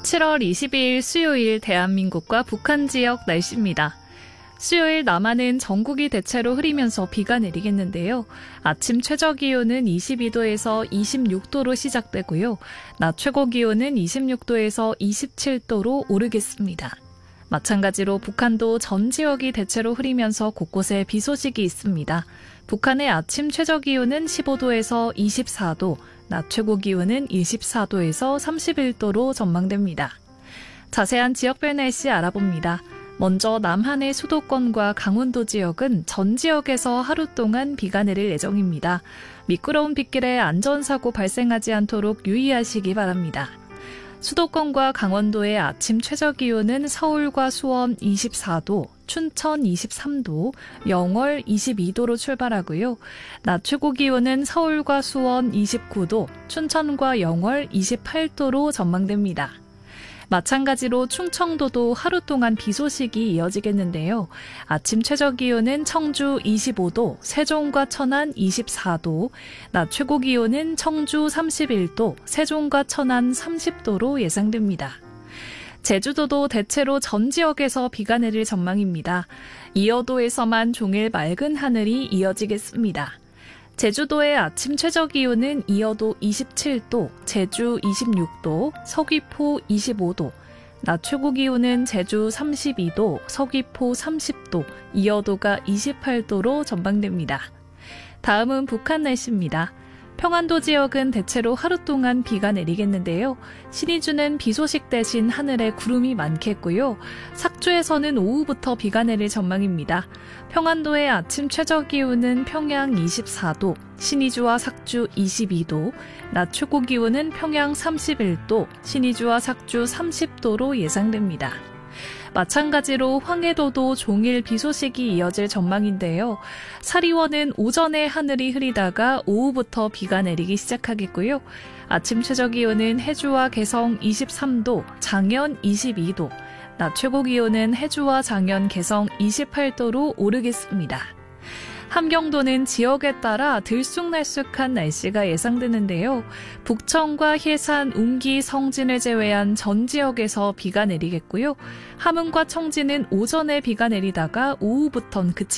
7월 22일 수요일 대한민국과 북한 지역 날씨입니다. 수요일 남한은 전국이 대체로 흐리면서 비가 내리겠는데요. 아침 최저기온은 22도에서 26도로 시작되고요. 낮 최고기온은 26도에서 27도로 오르겠습니다. 마찬가지로 북한도 전 지역이 대체로 흐리면서 곳곳에 비 소식이 있습니다. 북한의 아침 최저기온은 15도에서 24도, 낮 최고기온은 24도에서 31도로 전망됩니다. 자세한 지역별 날씨 알아봅니다. 먼저 남한의 수도권과 강원도 지역은 전 지역에서 하루 동안 비가 내릴 예정입니다. 미끄러운 빗길에 안전사고 발생하지 않도록 유의하시기 바랍니다. 수도권과 강원도의 아침 최저기온은 서울과 수원 24도, 춘천 23도, 영월 22도로 출발하고요. 낮 최고기온은 서울과 수원 29도, 춘천과 영월 28도로 전망됩니다. 마찬가지로 충청도도 하루 동안 비 소식이 이어지겠는데요. 아침 최저기온은 청주 25도, 세종과 천안 24도, 낮 최고기온은 청주 31도, 세종과 천안 30도로 예상됩니다. 제주도도 대체로 전 지역에서 비가 내릴 전망입니다. 이어도에서만 종일 맑은 하늘이 이어지겠습니다. 제주도의 아침 최저기온은 이어도 27도, 제주 26도, 서귀포 25도, 낮 최고기온은 제주 32도, 서귀포 30도, 이어도가 28도로 전망됩니다. 다음은 북한 날씨입니다. 평안도 지역은 대체로 하루 동안 비가 내리겠는데요. 신의주는 비 소식 대신 하늘에 구름이 많겠고요. 삭주에서는 오후부터 비가 내릴 전망입니다. 평안도의 아침 최저기온은 평양 24도, 신의주와 삭주 22도, 낮 최고기온은 평양 31도, 신의주와 삭주 30도로 예상됩니다. 마찬가지로 황해도도 종일 비 소식이 이어질 전망인데요. 사리원은 오전에 하늘이 흐리다가 오후부터 비가 내리기 시작하겠고요. 아침 최저기온은 해주와 개성 23도, 장연 22도, 낮 최고기온은 해주와 장연, 개성 28도로 오르겠습니다. 함경도는 지역에 따라 들쑥날쑥한 날씨가 예상되는데요. 북천과 해산, 웅기, 성진을 제외한 전 지역에서 비가 내리겠고요. 함흥과 청진은 오전에 비가 내리다가 오후부턴 그치겠습니다.